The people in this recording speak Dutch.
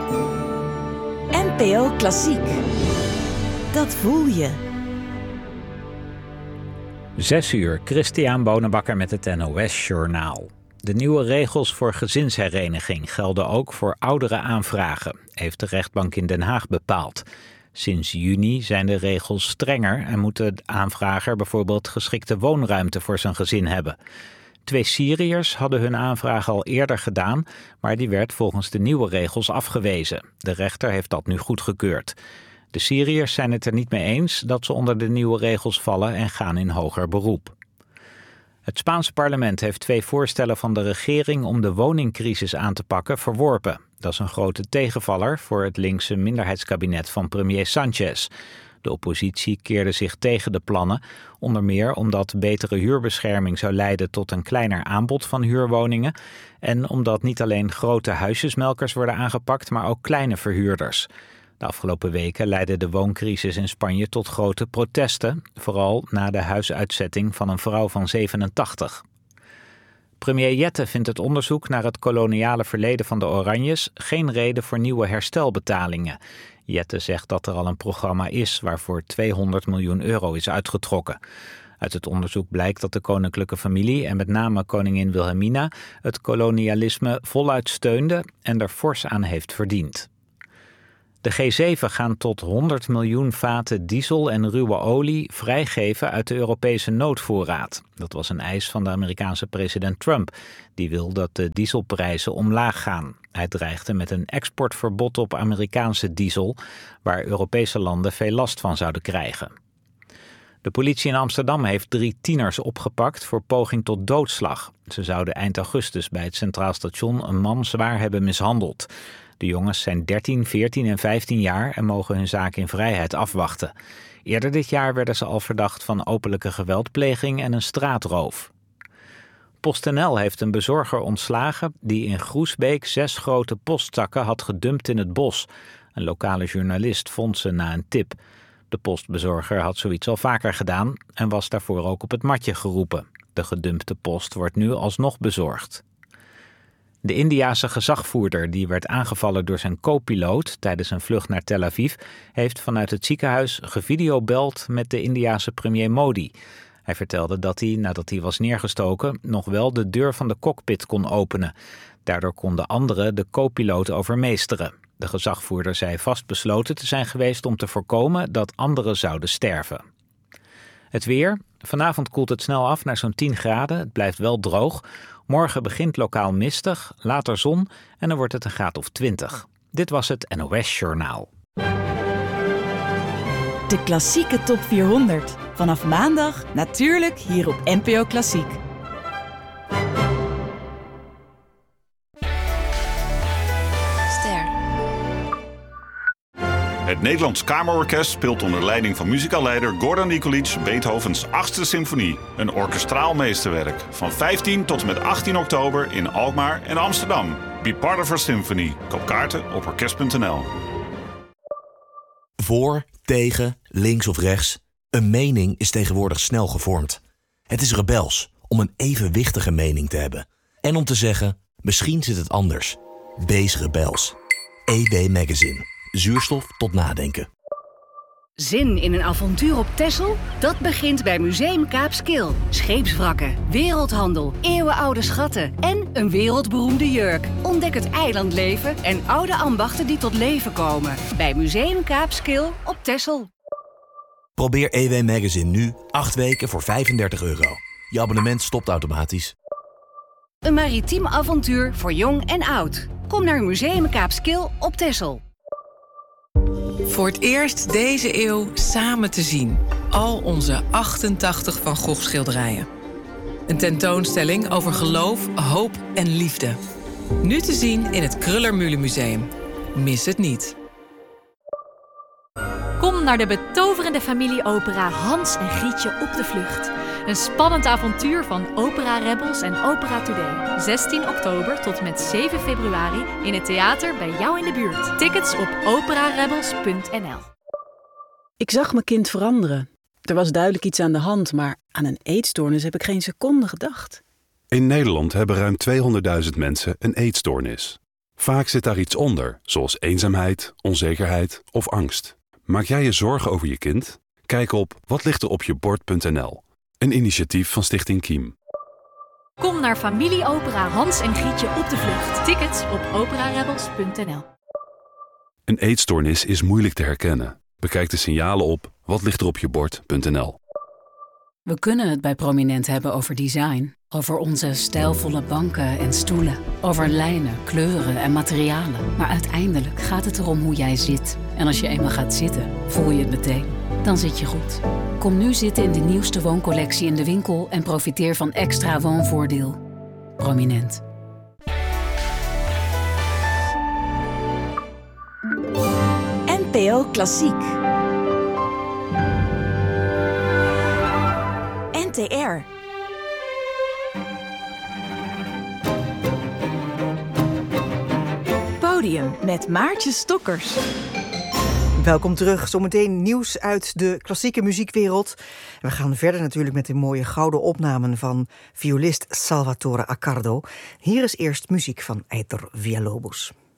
NPO Klassiek. Dat voel je. 6 uur, Christiaan Bonenbakker met het NOS Journaal. De nieuwe regels voor gezinshereniging gelden ook voor oudere aanvragen, heeft de rechtbank in Den Haag bepaald. Sinds juni zijn de regels strenger en moet de aanvrager bijvoorbeeld geschikte woonruimte voor zijn gezin hebben. 2 Syriërs hadden hun aanvraag al eerder gedaan, maar die werd volgens de nieuwe regels afgewezen. De rechter heeft dat nu goedgekeurd. De Syriërs zijn het er niet mee eens dat ze onder de nieuwe regels vallen en gaan in hoger beroep. Het Spaanse parlement heeft 2 voorstellen van de regering om de woningcrisis aan te pakken verworpen. Dat is een grote tegenvaller voor het linkse minderheidskabinet van premier Sánchez. De oppositie keerde zich tegen de plannen, onder meer omdat betere huurbescherming zou leiden tot een kleiner aanbod van huurwoningen en omdat niet alleen grote huisjesmelkers worden aangepakt, maar ook kleine verhuurders. De afgelopen weken leidde de wooncrisis in Spanje tot grote protesten, vooral na de huisuitzetting van een vrouw van 87. Premier Jette vindt het onderzoek naar het koloniale verleden van de Oranjes geen reden voor nieuwe herstelbetalingen. Jette zegt dat er al een programma is waarvoor €200 miljoen is uitgetrokken. Uit het onderzoek blijkt dat de koninklijke familie en met name koningin Wilhelmina het kolonialisme voluit steunde en er fors aan heeft verdiend. De G7 gaan tot 100 miljoen vaten diesel en ruwe olie vrijgeven uit de Europese noodvoorraad. Dat was een eis van de Amerikaanse president Trump. Die wil dat de dieselprijzen omlaag gaan. Hij dreigde met een exportverbod op Amerikaanse diesel, waar Europese landen veel last van zouden krijgen. De politie in Amsterdam heeft 3 tieners opgepakt voor poging tot doodslag. Ze zouden eind augustus bij het Centraal Station een man zwaar hebben mishandeld. De jongens zijn 13, 14 en 15 jaar en mogen hun zaak in vrijheid afwachten. Eerder dit jaar werden ze al verdacht van openlijke geweldpleging en een straatroof. PostNL heeft een bezorger ontslagen die in Groesbeek 6 grote postzakken had gedumpt in het bos. Een lokale journalist vond ze na een tip. De postbezorger had zoiets al vaker gedaan en was daarvoor ook op het matje geroepen. De gedumpte post wordt nu alsnog bezorgd. De Indiase gezagvoerder die werd aangevallen door zijn co-piloot tijdens een vlucht naar Tel Aviv heeft vanuit het ziekenhuis gevideobeld met de Indiase premier Modi. Hij vertelde dat hij, nadat hij was neergestoken, nog wel de deur van de cockpit kon openen. Daardoor konden anderen de co-piloot overmeesteren. De gezagvoerder zei vastbesloten te zijn geweest om te voorkomen dat anderen zouden sterven. Het weer. Vanavond koelt het snel af naar zo'n 10 graden. Het blijft wel droog. Morgen begint lokaal mistig, later zon en dan wordt het een graad of 20. Dit was het NOS Journaal. De klassieke top 400. Vanaf maandag natuurlijk hier op NPO Klassiek. Het Nederlands Kamerorkest speelt onder leiding van muzikaalleider Gordon Nikolic Beethovens 8e symfonie. Een orkestraal meesterwerk. Van 15 tot en met 18 oktober in Alkmaar en Amsterdam. Be part of our symphony. Koop kaarten op orkest.nl. Voor, tegen, links of rechts. Een mening is tegenwoordig snel gevormd. Het is rebels om een evenwichtige mening te hebben. En om te zeggen, misschien zit het anders. Wees rebels. EW Magazine. Zuurstof tot nadenken. Zin in een avontuur op Texel? Dat begint bij Museum Kaapskil. Scheepswrakken, wereldhandel, eeuwenoude schatten en een wereldberoemde jurk. Ontdek het eilandleven en oude ambachten die tot leven komen. Bij Museum Kaapskil op Texel. Probeer EW Magazine nu 8 weken voor €35. Je abonnement stopt automatisch. Een maritiem avontuur voor jong en oud. Kom naar Museum Kaapskil op Texel. Voor het eerst deze eeuw samen te zien. Al onze 88 Van Gogh schilderijen. Een tentoonstelling over geloof, hoop en liefde. Nu te zien in het Kröller-Mühle Museum. Mis het niet. Kom naar de betoverende familieopera Hans en Grietje op de vlucht. Een spannend avontuur van Opera Rebels en Opera Today. 16 oktober tot met 7 februari in het theater bij jou in de buurt. Tickets op operarebels.nl. Ik zag mijn kind veranderen. Er was duidelijk iets aan de hand, maar aan een eetstoornis heb ik geen seconde gedacht. In Nederland hebben ruim 200.000 mensen een eetstoornis. Vaak zit daar iets onder, zoals eenzaamheid, onzekerheid of angst. Maak jij je zorgen over je kind? Kijk op watlichteropjebord.nl, een initiatief van Stichting Kiem. Kom naar familieopera Hans en Grietje op de vlucht. Tickets op operarebels.nl. Een eetstoornis is moeilijk te herkennen. Bekijk de signalen op watlichteropjebord.nl. We kunnen het bij Prominent hebben over design. Over onze stijlvolle banken en stoelen. Over lijnen, kleuren en materialen. Maar uiteindelijk gaat het erom hoe jij zit. En als je eenmaal gaat zitten, voel je het meteen. Dan zit je goed. Kom nu zitten in de nieuwste wooncollectie in de winkel en profiteer van extra woonvoordeel. Prominent. NPO Klassiek. NTR. Podium met Maartje Stokkers. Welkom terug. Zometeen nieuws uit de klassieke muziekwereld. We gaan verder natuurlijk met de mooie gouden opnamen van violist Salvatore Accardo. Hier is eerst muziek van Eiter Villalobos.